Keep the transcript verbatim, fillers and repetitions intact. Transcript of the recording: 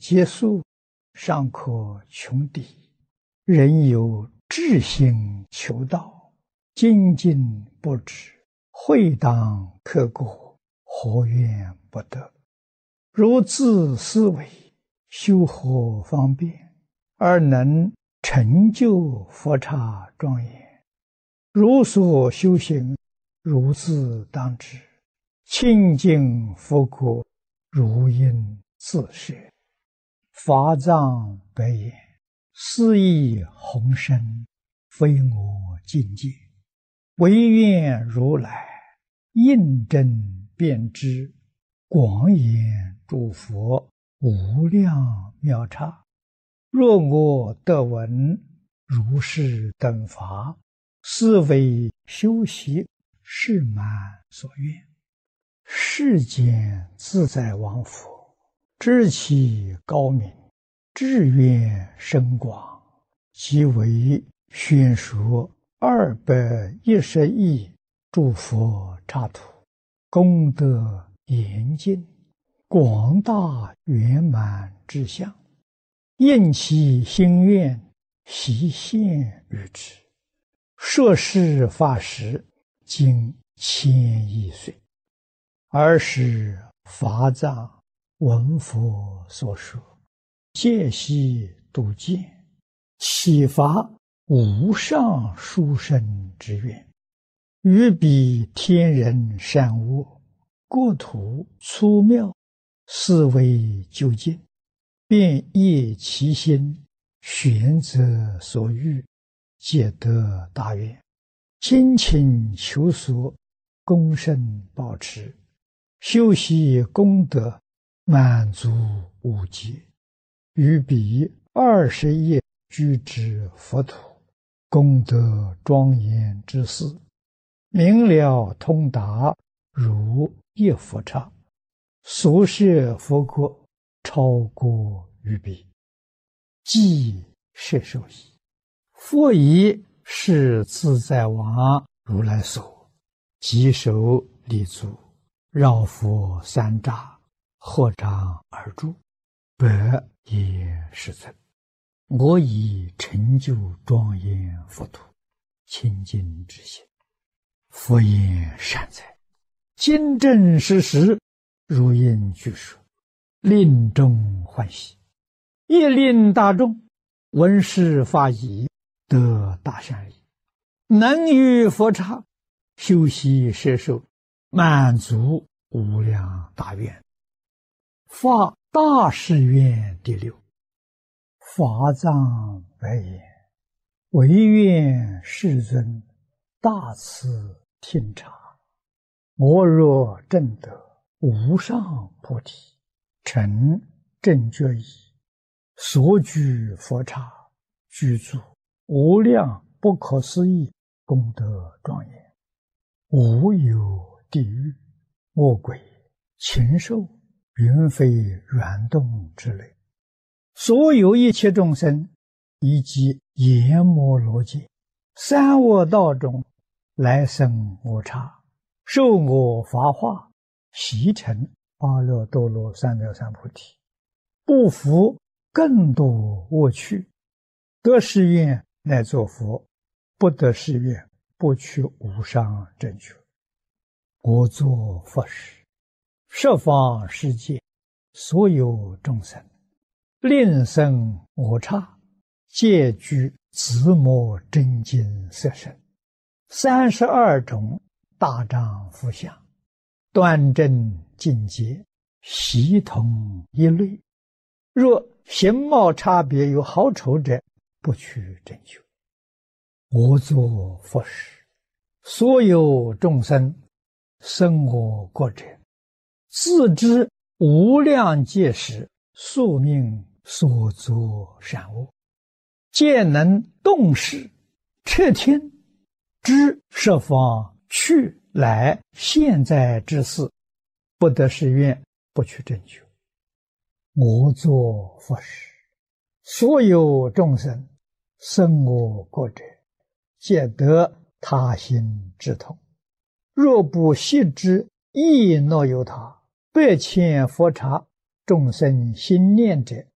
劫数，尚可穷敌；人有志心求道，精进不止，会当克果，何怨不得？如自思维，修何方便，而能成就佛刹庄严？如所修行，如自当知。清净佛果，如应自摄。法藏白言：斯亦宏深，非我境界。唯愿如来印证遍知，广演诸佛无量妙刹。若我得闻如是等法，斯为修习誓满所愿。世间自在王佛，知其高明，志愿深广，即为宣说二百一十亿诸佛刹土，功德严尽，广大圆满之相，应其心愿，悉现于之。说是法时，经千亿岁。尔时法藏闻佛所说，戒悉笃见，启发无上殊胜之愿，于彼天人善恶，国土粗妙，思维究竟，便业其心，选择所欲，皆得大愿，精勤求索，功胜保持，修习功德，满足无极，于彼二十亿居之佛土，功德庄严之事，明了通达，如一佛刹。所摄佛国，超过于彼，即摄受矣。佛以是自在王如来所，即手立足，绕佛三匝，合掌而住，百也世尊。我以成就庄严佛土，清净之心。佛言善哉，今正实实，如应具说，令众欢喜，亦令大众闻是法已，得大善利，能于佛刹修习摄受，满足无量大愿。发大誓愿第六。法藏白言：唯愿世尊大慈听察，我若证得无上菩提，成正觉已，所居佛刹，居住无量不可思议功德庄严，无有地狱、恶鬼、禽兽、云飞软动之类，所有一切众生，以及阎摩罗界、三恶道中来生我刹，受我法化，习成阿耨多罗三藐三菩提，不服更多恶趣，得誓愿乃作佛，不得誓愿不取无上正觉。我作佛时，十方世界所有众生，令生我刹，皆具自摩真经色身，三十二种大丈夫相，端正境界，悉同一类。若形貌差别有好丑者，不取正觉。我作佛时，所有众生生我国者，自知无量劫时宿命所作善恶，皆能动识彻听，知十方去来现在之事，不得誓愿，不取正觉。我作佛时，所有众生生我国者，皆得他心之通。若不悉知亦若有他，百千佛刹众生心念者，